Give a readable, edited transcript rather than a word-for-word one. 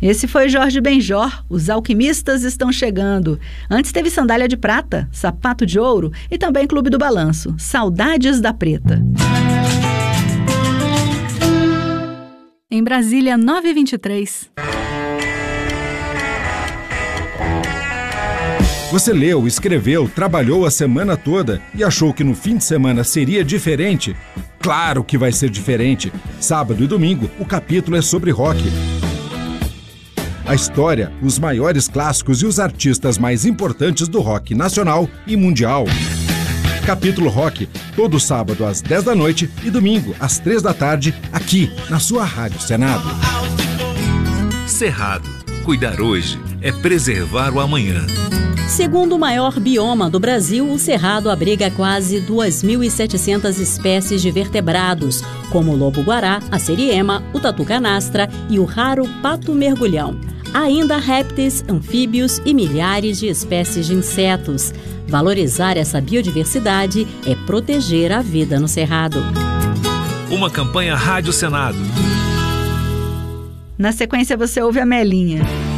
Esse foi Jorge Benjor, Os Alquimistas Estão Chegando. Antes teve Sandália de Prata, Sapato de Ouro e também Clube do Balanço, Saudades da Preta. Em Brasília, 9h23. Você leu, escreveu, trabalhou a semana toda e achou que no fim de semana seria diferente? Claro que vai ser diferente. Sábado e domingo, o capítulo é sobre rock. A história, os maiores clássicos e os artistas mais importantes do rock nacional e mundial. Capítulo Rock, todo sábado às 10 da noite e domingo às 3 da tarde, aqui na sua Rádio Senado. Cerrado. Cuidar hoje é preservar o amanhã. Segundo o maior bioma do Brasil, o Cerrado abriga quase 2.700 espécies de vertebrados, como o lobo-guará, a seriema, o tatu-canastra e o raro pato-mergulhão. Há ainda répteis, anfíbios e milhares de espécies de insetos. Valorizar essa biodiversidade é proteger a vida no Cerrado. Uma campanha Rádio Senado. Na sequência você ouve a Melinha.